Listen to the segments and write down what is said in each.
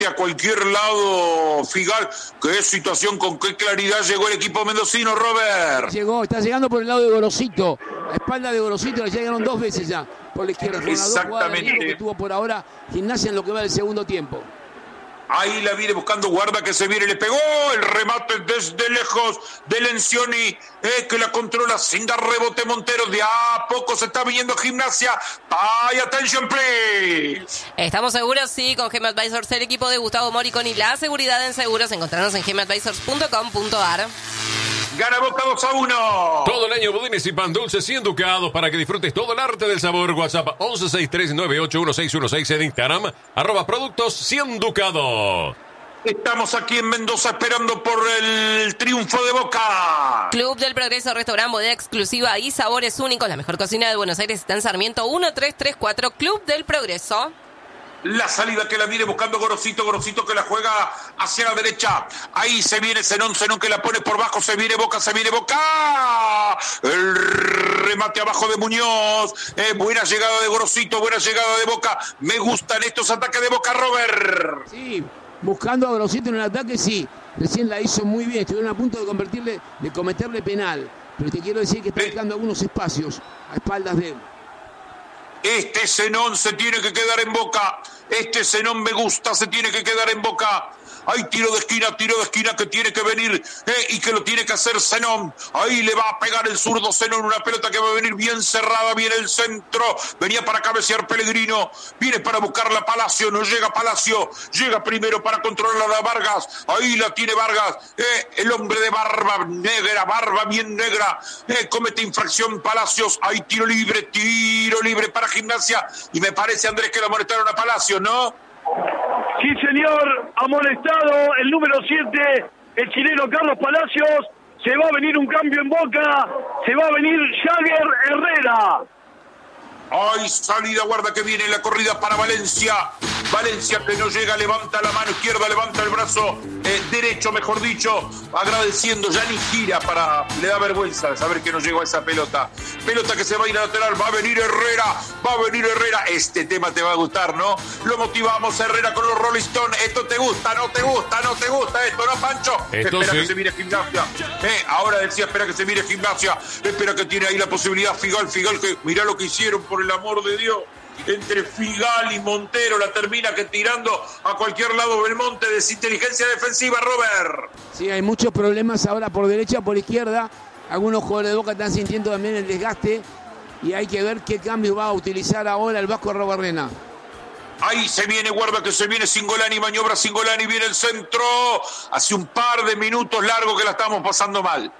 a cualquier lado, Figal. Qué situación, con qué claridad llegó el equipo mendocino, Robert. Está llegando por el lado de Gorosito, a espalda de Gorosito, le llegaron 2 veces ya por la izquierda. Fueron las 2 jugadas de riesgo que tuvo por ahora Gimnasia en lo que va del segundo tiempo. Ahí la viene buscando Guarda, que se viene, le pegó el remate desde lejos de Lencioni, que la controla sin dar rebote Montero. De a poco se está viniendo Gimnasia. ¡Ay, attention, please! Estamos seguros, sí, con Gem Advisors, el equipo de Gustavo Moricón y la seguridad en seguros. Encontrarnos en gemadvisors.com.ar. Gana Boca 2-1. Todo el año budines y pan dulces y enducados para que disfrutes todo el arte del sabor. WhatsApp 1163981616 en Instagram, @productos Cienducado. Estamos aquí en Mendoza esperando por el triunfo de Boca. Club del Progreso, restaurante, bodega exclusiva y sabores únicos. La mejor cocina de Buenos Aires está en Sarmiento 1334. Club del Progreso. La salida que la viene buscando Gorosito que la juega hacia la derecha. Ahí se viene Zenón que la pone por bajo. Se viene Boca. El remate abajo de Muñoz. Buena llegada de Gorosito, buena llegada de Boca. Me gustan estos ataques de Boca, Robert. Sí, buscando a Gorosito en el ataque, sí. Recién la hizo muy bien. Estuvieron a punto de cometerle penal. Pero te quiero decir que está dejando algunos espacios a espaldas de él. Este Zenón se tiene que quedar en Boca. Este Zenón me gusta, se tiene que quedar en Boca. Hay tiro de esquina que tiene que venir y que lo tiene que hacer Zenón. Ahí le va a pegar el zurdo Zenón, una pelota que va a venir bien cerrada, viene el centro. Venía para cabecear Pellegrino, viene para buscarla Palacio, no llega Palacio, llega primero para controlar a Vargas. Ahí la tiene Vargas, el hombre de barba bien negra, comete infracción Palacios. Hay tiro libre para Gimnasia. Y me parece, Andrés, que la amonestaron a Palacio, ¿no? Sí, señor, amonestado el número 7, el chileno Carlos Palacios. Se va a venir un cambio en Boca, se va a venir Jagger Herrera. Ay, salida, Guarda que viene la corrida para Valencia. Valencia que no llega, levanta la mano izquierda, levanta el brazo derecho, mejor dicho, agradeciendo, ya ni gira le da vergüenza de saber que no llegó a esa pelota. Pelota que se va a ir a lateral, va a venir Herrera. Este tema te va a gustar, ¿no? Lo motivamos a Herrera con los Rolling Stones. Esto te gusta, no te gusta esto, ¿no, Pancho? Esto espera sí. Que se mire Gimnasia. Ahora decía, espera que se mire Gimnasia. Espera que tiene ahí la posibilidad Figal, que mirá lo que hicieron, por el amor de Dios. Entre Figal y Montero la termina que tirando a cualquier lado Belmonte. Desinteligencia defensiva, Robert. Sí, hay muchos problemas ahora por derecha, por izquierda. Algunos jugadores de Boca están sintiendo también el desgaste y hay que ver qué cambio va a utilizar ahora el Vasco Arrobarrena. Ahí se viene, Guarda que se viene Singolani, maniobra Singolani, viene el centro. Hace un par de minutos largo que la estamos pasando mal.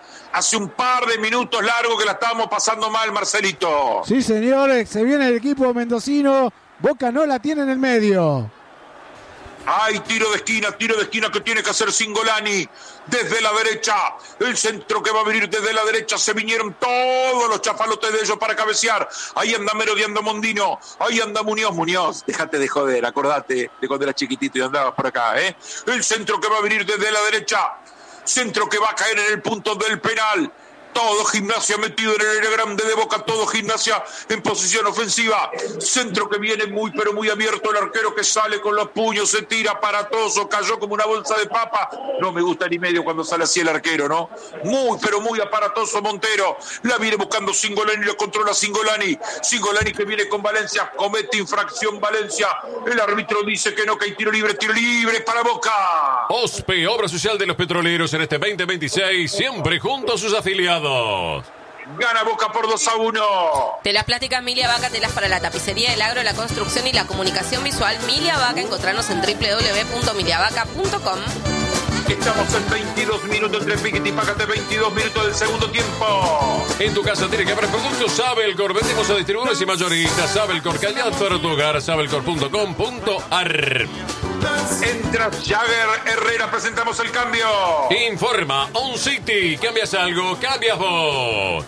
Marcelito. Sí, señores, se viene el equipo mendocino. Boca no la tiene en el medio. Hay tiro de esquina que tiene que hacer Singolani desde la derecha. El centro que va a venir desde la derecha. Se vinieron todos los chafalotes de ellos para cabecear. Ahí anda Merodiando Mondino. Ahí anda Muñoz. Déjate de joder, acordate de cuando eras chiquitito y andabas por acá, El centro que va a venir desde la derecha. Centro que va a caer en el punto del penal. Todo Gimnasia metido en el área grande de Boca, todo Gimnasia en posición ofensiva. Centro que viene muy pero muy abierto, el arquero que sale con los puños, se tira aparatoso, cayó como una bolsa de papa. No me gusta ni medio cuando sale así el arquero, ¿no? Muy pero muy aparatoso Montero. La viene buscando Singolani, lo controla Singolani. Singolani que viene con Valencia, comete infracción Valencia. El árbitro dice que no, que hay tiro libre para Boca. OSPE, Obra Social de los Petroleros en este 2026, siempre junto a sus afiliados. Gana Boca por 2-1. Telas plásticas Milia Vaca, telas para la tapicería, el agro, la construcción y la comunicación visual. Milia Vaca, encontrarnos en www.miliavaca.com. Estamos en 22 minutos entre Piquete y Págate, 22 minutos del segundo tiempo. En tu casa tiene que haber productos Sabelcor. Vendemos a distribuidores y mayoristas. Sabelcor, calidad para tu hogar. Sabelcor.com.ar. Entra Jagger Herrera, presentamos el cambio. Informa On City. ¿Cambias algo? Cambias vos.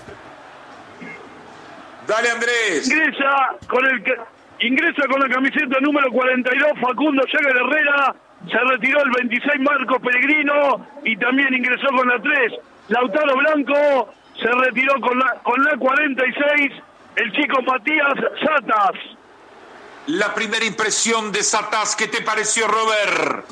Dale, Andrés. Ingresa con la camiseta número 42 Facundo Jagger Herrera. Se retiró el 26 Marcos Pellegrino y también ingresó con la 3 Lautaro Blanco. Se retiró con la 46 el chico Matías Satas. la primera impresión de Satás. ¿Qué te pareció, Robert?